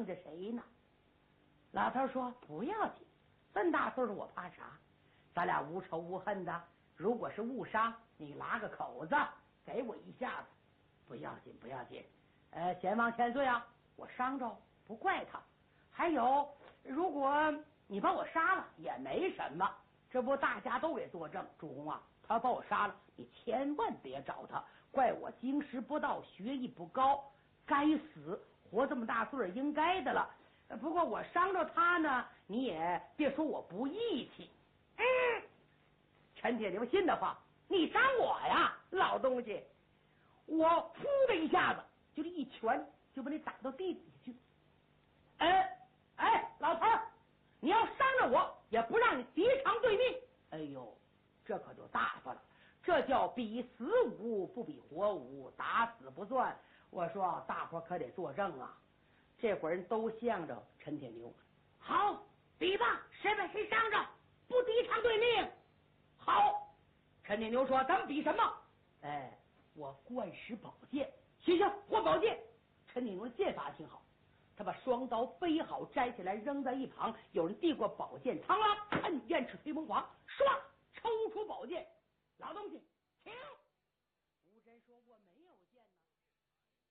等着谁呢？老头说不要紧，这么大岁数我怕啥？咱俩无仇无恨的，如果是误伤，你拉个口子给我一下子，不要紧不要紧。贤王千岁啊，我伤着不怪他。还有，如果你把我杀了也没什么，这不大家都给作证。主公啊，他把我杀了，你千万别找他，怪我经师不到，学艺不高，该死，活这么大岁数应该的了。不过我伤着他呢，你也别说我不义气。陈铁牛信的话，你伤我呀，老东西！我噗的一下子，就这一拳就把你打到地底下去。老头儿，你要伤着我，也不让你敌偿对命。哎呦，这可就大发了，这叫比死武不比活武，打死不算。我说大伙可得作证啊！这伙人都向着陈铁牛，好，比吧，谁把谁伤着，不敌偿对命。好，陈铁牛说：“咱们比什么？”我灌石宝剑。行，换宝剑。陈铁牛的剑法挺好，他把双刀背好，摘起来扔在一旁。有人递过宝剑，螳螂，燕翅飞凤凰，唰，抽出宝剑。老东西，